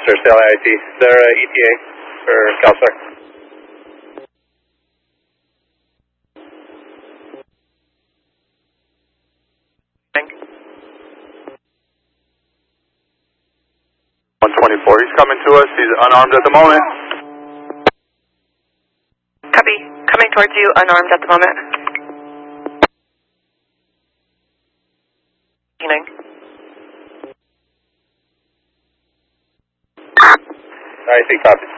Sir, Stay IIT. Is there ETA for CalStar? Thank 124, he's coming to us. He's unarmed at the moment. Copy. Coming towards you, unarmed at the moment. IIT, copy.